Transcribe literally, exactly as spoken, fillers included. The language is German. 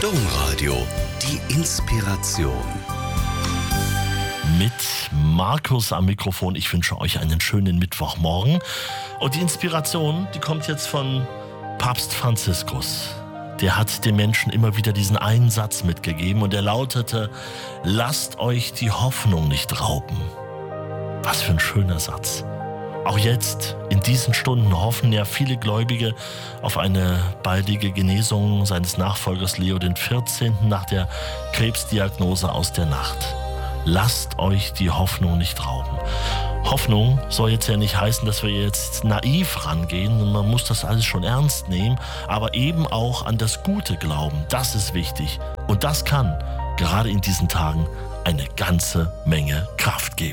Domradio, die Inspiration. Mit Markus am Mikrofon. Ich wünsche euch einen schönen Mittwochmorgen. Und die Inspiration, die kommt jetzt von Papst Franziskus. Der hat den Menschen immer wieder diesen einen Satz mitgegeben und der lautete: Lasst euch die Hoffnung nicht rauben. Was für ein schöner Satz. Auch jetzt, in diesen Stunden, hoffen ja viele Gläubige auf eine baldige Genesung seines Nachfolgers Leo der vierzehnte. nach der Krebsdiagnose aus der Nacht. Lasst euch die Hoffnung nicht rauben. Hoffnung soll jetzt ja nicht heißen, dass wir jetzt naiv rangehen und man muss das alles schon ernst nehmen, aber eben auch an das Gute glauben. Das ist wichtig. Und das kann gerade in diesen Tagen eine ganze Menge Kraft geben.